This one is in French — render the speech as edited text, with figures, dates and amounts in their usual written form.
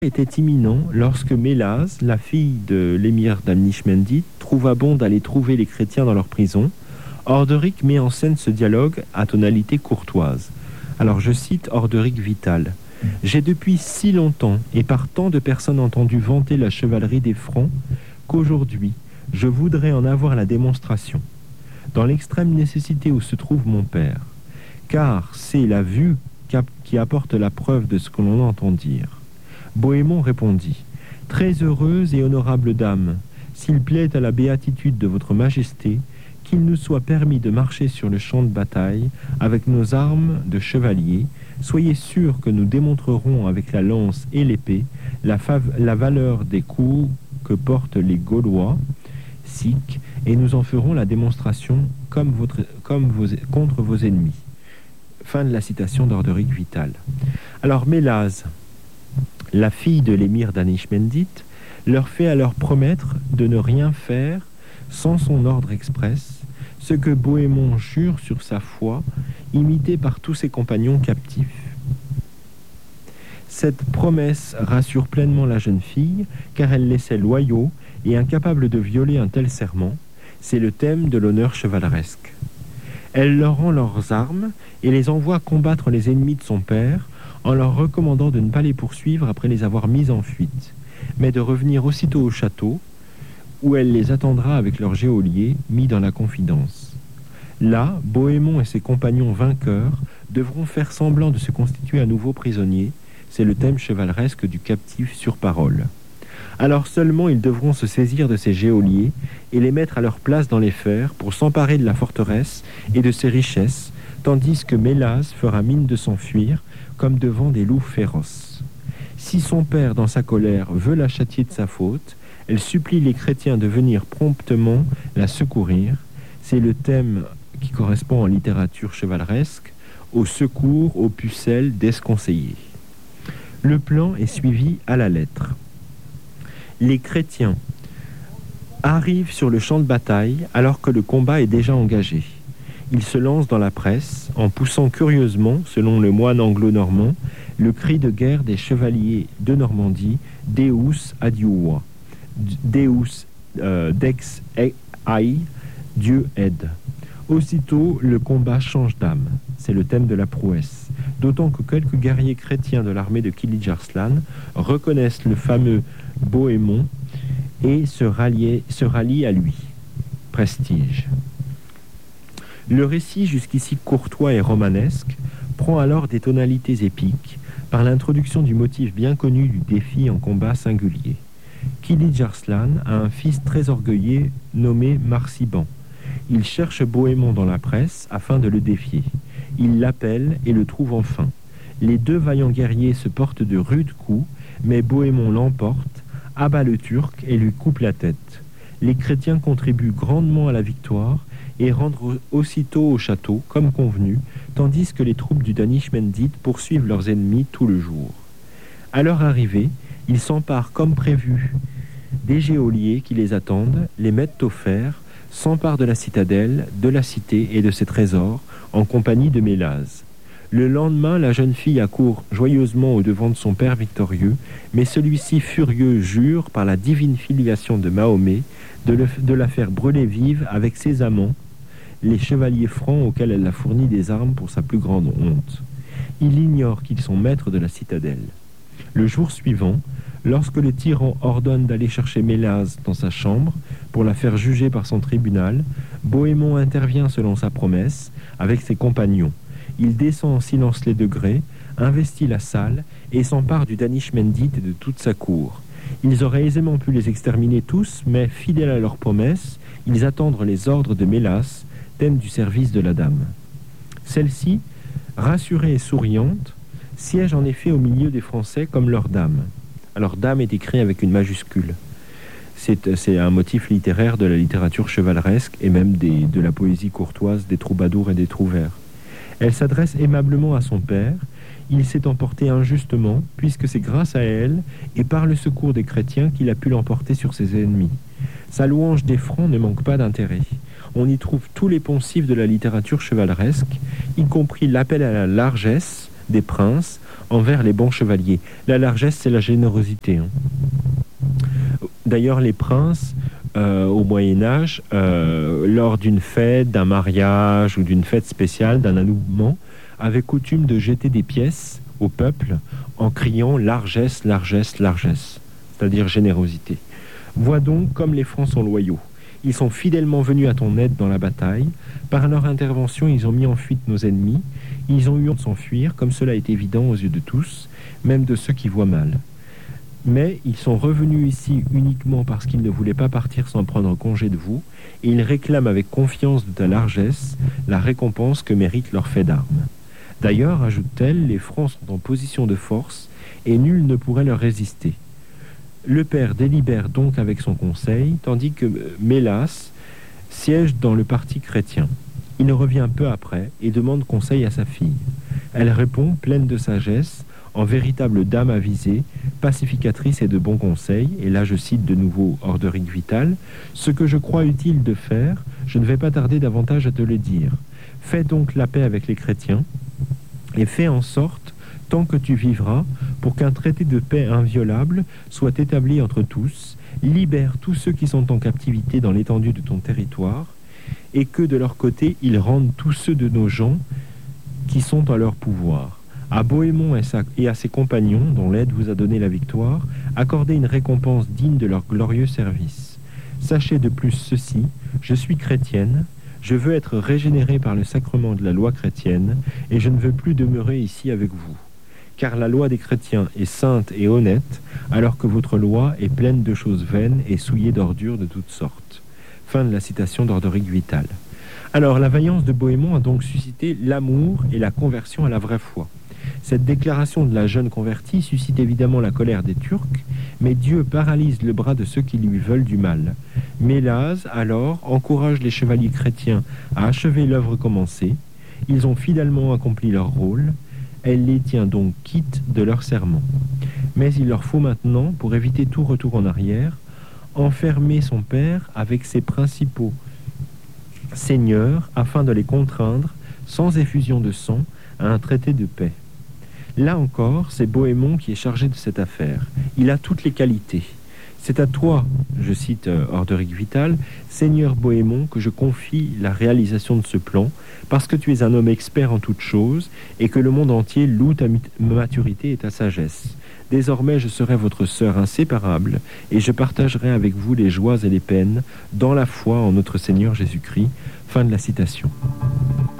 était imminent lorsque Mélase, la fille de l'émir d'Al-Nishmendit, trouva bon d'aller trouver les chrétiens dans leur prison. Orderic met en scène ce dialogue à tonalité courtoise. Alors je cite Orderic Vital. « J'ai depuis si longtemps et par tant de personnes entendu vanter la chevalerie des Francs qu'aujourd'hui je voudrais en avoir la démonstration, dans l'extrême nécessité où se trouve mon père, car c'est la vue qui apporte la preuve de ce que l'on entend dire. » Bohémond répondit « Très heureuse et honorable dame, s'il plaît à la béatitude de votre majesté, qu'il nous soit permis de marcher sur le champ de bataille avec nos armes de chevalier, soyez sûrs que nous démontrerons avec la lance et l'épée la valeur des coups que portent les Gaulois, Sikhs, et nous en ferons la démonstration contre vos ennemis. » Fin de la citation d'Orderic Vital. Alors Mélase, la fille de l'émir d'Al-Nishmendit, leur fait alors promettre de ne rien faire sans son ordre express, ce que Bohémond jure sur sa foi, imité par tous ses compagnons captifs. Cette promesse rassure pleinement la jeune fille, car elle laissait loyaux et incapables de violer un tel serment. C'est le thème de l'honneur chevaleresque. Elle leur rend leurs armes et les envoie combattre les ennemis de son père, en leur recommandant de ne pas les poursuivre après les avoir mis en fuite, mais de revenir aussitôt au château, où elle les attendra avec leur geôlier mis dans la confidence. Là, Bohémond et ses compagnons vainqueurs devront faire semblant de se constituer à nouveau prisonniers. C'est le thème chevaleresque du captif sur parole. Alors seulement ils devront se saisir de ces geôliers et les mettre à leur place dans les fers pour s'emparer de la forteresse et de ses richesses, tandis que Mélase fera mine de s'enfuir comme devant des loups féroces. Si son père, dans sa colère, veut la châtier de sa faute, elle supplie les chrétiens de venir promptement la secourir. C'est le thème qui correspond en littérature chevaleresque au secours aux pucelles désconseillées. Le plan est suivi à la lettre. Les chrétiens arrivent sur le champ de bataille alors que le combat est déjà engagé. Ils se lancent dans la presse en poussant curieusement, selon le moine anglo-normand, le cri de guerre des chevaliers de Normandie, Deus adiuva, Deus dex ai, Dieu aide. Aussitôt, le combat change d'âme. C'est le thème de la prouesse. D'autant que quelques guerriers chrétiens de l'armée de Kilij Arslan reconnaissent le fameux Bohémond et se rallient à lui. Prestige. Le récit, jusqu'ici courtois et romanesque, prend alors des tonalités épiques par l'introduction du motif bien connu du défi en combat singulier. Kilij Arslan a un fils très orgueilleux nommé Marsiban. Il cherche Bohémond dans la presse afin de le défier. Il l'appelle et le trouve enfin. Les deux vaillants guerriers se portent de rudes coups, mais Bohémond l'emporte, abat le Turc et lui coupe la tête. Les chrétiens contribuent grandement à la victoire et rentrent aussitôt au château, comme convenu, tandis que les troupes du Danishmendit poursuivent leurs ennemis tout le jour. À leur arrivée, ils s'emparent comme prévu des geôliers qui les attendent, les mettent au fer, s'emparent de la citadelle, de la cité et de ses trésors, en compagnie de Mélase. Le lendemain, la jeune fille accourt joyeusement au-devant de son père victorieux, mais celui-ci, furieux, jure, par la divine filiation de Mahomet, de la faire brûler vive avec ses amants, les chevaliers francs auxquels elle a fourni des armes pour sa plus grande honte. Il ignore qu'ils sont maîtres de la citadelle. Le jour suivant, lorsque le tyran ordonne d'aller chercher Mélase dans sa chambre pour la faire juger par son tribunal, Bohémond intervient selon sa promesse avec ses compagnons. Il descend en silence les degrés, investit la salle et s'empare du Danishmendit et de toute sa cour. Ils auraient aisément pu les exterminer tous, mais fidèles à leur promesse, ils attendent les ordres de Mélase, thème du service de la dame. Celle-ci, rassurée et souriante, siège en effet au milieu des Français comme leur dame. Alors dame est écrit avec une majuscule. C'est un motif littéraire de la littérature chevaleresque et même de la poésie courtoise des troubadours et des trouvères. Elle s'adresse aimablement à son père. Il s'est emporté injustement, puisque c'est grâce à elle et par le secours des chrétiens qu'il a pu l'emporter sur ses ennemis. Sa louange des Francs ne manque pas d'intérêt. On y trouve tous les poncifs de la littérature chevaleresque, y compris l'appel à la largesse des princes, envers les bons chevaliers. La largesse, c'est la générosité. D'ailleurs, les princes, au Moyen-Âge, lors d'une fête, d'un mariage ou d'une fête spéciale, d'un anouement, avaient coutume de jeter des pièces au peuple en criant largesse, largesse, largesse, c'est-à-dire générosité. Vois donc comme les Francs sont loyaux. Ils sont fidèlement venus à ton aide dans la bataille. Par leur intervention, ils ont mis en fuite nos ennemis. Ils ont eu honte de s'enfuir, comme cela est évident aux yeux de tous, même de ceux qui voient mal. Mais ils sont revenus ici uniquement parce qu'ils ne voulaient pas partir sans prendre congé de vous, et ils réclament avec confiance de ta largesse la récompense que mérite leur fait d'armes. D'ailleurs, ajoute-t-elle, les Francs sont en position de force, et nul ne pourrait leur résister. Le père délibère donc avec son conseil, tandis que Mélas siège dans le parti chrétien. Il revient peu après et demande conseil à sa fille. Elle répond, pleine de sagesse, en véritable dame avisée, pacificatrice et de bons conseils, et là je cite de nouveau Orderic Vital, « Ce que je crois utile de faire, je ne vais pas tarder davantage à te le dire. Fais donc la paix avec les chrétiens, et fais en sorte, tant que tu vivras, pour qu'un traité de paix inviolable soit établi entre tous, libère tous ceux qui sont en captivité dans l'étendue de ton territoire, et que de leur côté, ils rendent tous ceux de nos gens qui sont à leur pouvoir. À Bohémond et à ses compagnons, dont l'aide vous a donné la victoire, accordez une récompense digne de leur glorieux service. Sachez de plus ceci, je suis chrétienne, je veux être régénérée par le sacrement de la loi chrétienne, et je ne veux plus demeurer ici avec vous. Car la loi des chrétiens est sainte et honnête, alors que votre loi est pleine de choses vaines et souillée d'ordures de toutes sortes. » Fin de la citation d'Orderic Vital. Alors, la vaillance de Bohémond a donc suscité l'amour et la conversion à la vraie foi. Cette déclaration de la jeune convertie suscite évidemment la colère des Turcs, mais Dieu paralyse le bras de ceux qui lui veulent du mal. Mélase, alors, encourage les chevaliers chrétiens à achever l'œuvre commencée. Ils ont fidèlement accompli leur rôle. Elle les tient donc quittes de leur serment. Mais il leur faut maintenant, pour éviter tout retour en arrière, enfermer son père avec ses principaux seigneurs afin de les contraindre, sans effusion de sang, à un traité de paix. Là encore, c'est Bohémond qui est chargé de cette affaire. Il a toutes les qualités. C'est à toi, je cite Orderic Vital, Seigneur Bohémond, que je confie la réalisation de ce plan, parce que tu es un homme expert en toutes choses, et que le monde entier loue ta maturité et ta sagesse. Désormais, je serai votre sœur inséparable, et je partagerai avec vous les joies et les peines, dans la foi en notre Seigneur Jésus-Christ. Fin de la citation.